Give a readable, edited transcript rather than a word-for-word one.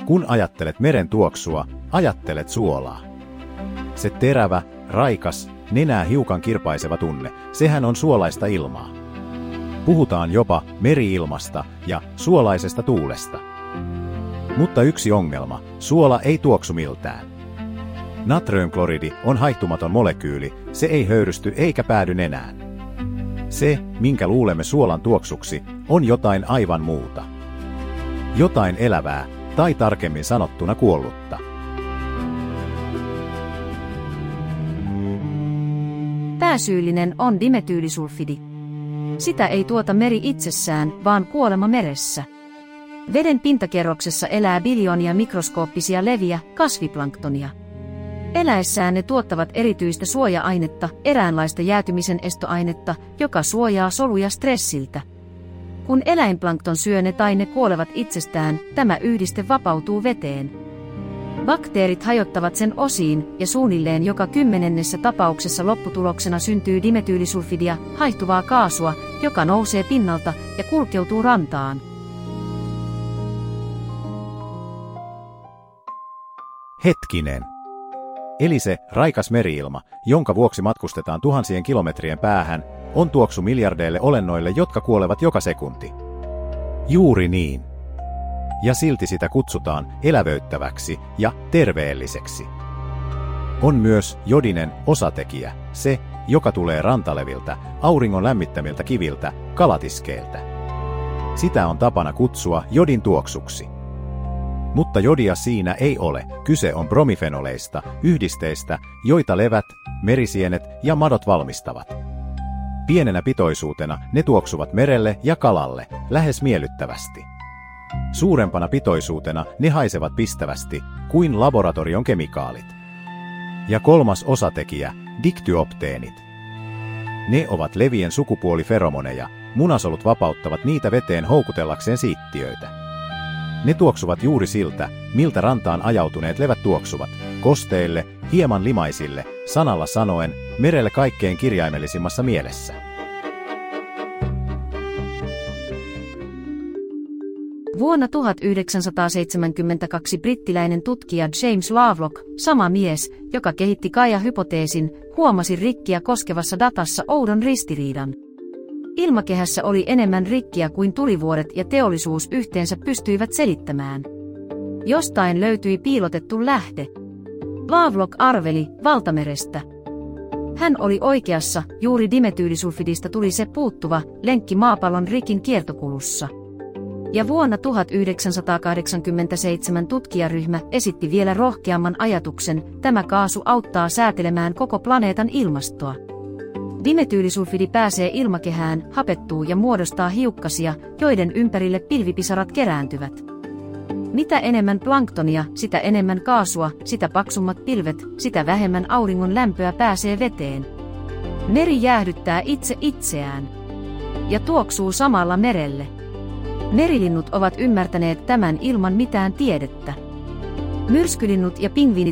Kun ajattelet meren tuoksua, ajattelet suolaa. Se terävä, raikas, nenää hiukan kirpaiseva tunne, sehän on suolaista ilmaa. Puhutaan jopa meri-ilmasta ja suolaisesta tuulesta. Mutta yksi ongelma, suola ei tuoksu miltään. Natriumkloridi on haihtumaton molekyyli, se ei höyrysty eikä päädy nenään. Se, minkä luulemme suolan tuoksuksi, on jotain aivan muuta. Jotain elävää, tai tarkemmin sanottuna kuollutta. Pääsyyllinen on dimetyylisulfidi. Sitä ei tuota meri itsessään, vaan kuolema meressä. Veden pintakerroksessa elää biljoonia mikroskooppisia leviä, kasviplanktonia. Eläessään ne tuottavat erityistä suoja-ainetta, eräänlaista jäätymisen estoainetta, joka suojaa soluja stressiltä. Kun eläinplankton syö ne tai ne kuolevat itsestään, tämä yhdiste vapautuu veteen. Bakteerit hajottavat sen osiin, ja suunnilleen joka 10. tapauksessa lopputuloksena syntyy dimetyylisulfidia, haihtuvaa kaasua, joka nousee pinnalta ja kulkeutuu rantaan. Hetkinen. Eli se raikas meri-ilma, jonka vuoksi matkustetaan tuhansien kilometrien päähän, on tuoksu miljardeille olennoille, jotka kuolevat joka sekunti. Juuri niin. Ja silti sitä kutsutaan elävöittäväksi ja terveelliseksi. On myös jodinen osatekijä, se, joka tulee rantaleviltä, auringon lämmittämiltä kiviltä, kalatiskeiltä. Sitä on tapana kutsua jodin tuoksuksi. Mutta jodia siinä ei ole, kyse on bromifenoleista, yhdisteistä, joita levät, merisienet ja madot valmistavat. Pienenä pitoisuutena ne tuoksuvat merelle ja kalalle, lähes miellyttävästi. Suurempana pitoisuutena ne haisevat pistävästi, kuin laboratorion kemikaalit. Ja kolmas osatekijä, diktyopteenit. Ne ovat levien sukupuoliferomoneja, munasolut vapauttavat niitä veteen houkutellakseen siittiöitä. Ne tuoksuvat juuri siltä, miltä rantaan ajautuneet levät tuoksuvat, kosteille, hieman limaisille, sanalla sanoen, merelle kaikkein kirjaimellisimmassa mielessä. Vuonna 1972 brittiläinen tutkija James Lovelock, sama mies, joka kehitti Gaia-hypoteesin, huomasi rikkiä koskevassa datassa oudon ristiriidan. Ilmakehässä oli enemmän rikkiä kuin tulivuoret ja teollisuus yhteensä pystyivät selittämään. Jostain löytyi piilotettu lähde. Lovelock arveli valtamerestä. Hän oli oikeassa, juuri dimetyylisulfidista tuli se puuttuva lenkki maapallon rikin kiertokulussa. Ja vuonna 1987 tutkijaryhmä esitti vielä rohkeamman ajatuksen, tämä kaasu auttaa säätelemään koko planeetan ilmastoa. Dimetyylisulfidi pääsee ilmakehään, hapettuu ja muodostaa hiukkasia, joiden ympärille pilvipisarat kerääntyvät. Mitä enemmän planktonia, sitä enemmän kaasua, sitä paksummat pilvet, sitä vähemmän auringon lämpöä pääsee veteen. Meri jäähdyttää itse itseään. Ja tuoksuu samalla merelle. Merilinnut ovat ymmärtäneet tämän ilman mitään tiedettä. Myrskylinnut ja pingviinit